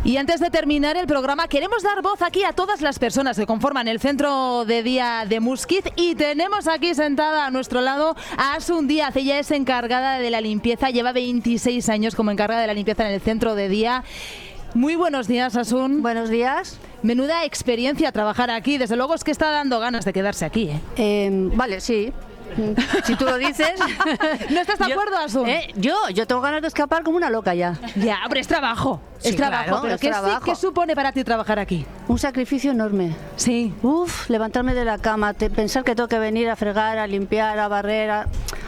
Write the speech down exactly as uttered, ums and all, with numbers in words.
Y antes de terminar el programa, queremos dar voz aquí a todas las personas que conforman el centro de día de Muskiz, y tenemos aquí sentada a nuestro lado a Asun Díaz. Ella es encargada de la limpieza, lleva veintiséis años como encargada de la limpieza en el centro de día. Muy buenos días, Asun. Buenos días. Menuda experiencia trabajar aquí, desde luego es que está dando ganas de quedarse aquí, ¿eh? Eh, vale, sí. Si tú lo dices. ¿No estás de acuerdo, Asun? Eh, yo, yo tengo ganas de escapar como una loca ya. Ya, pero es trabajo. Sí, es trabajo. claro, ¿Pero es qué, trabajo. ¿qué supone para ti trabajar aquí? Un sacrificio enorme. Sí. Uf, levantarme de la cama, te, pensar que tengo que venir a fregar, a limpiar, a barrer, a...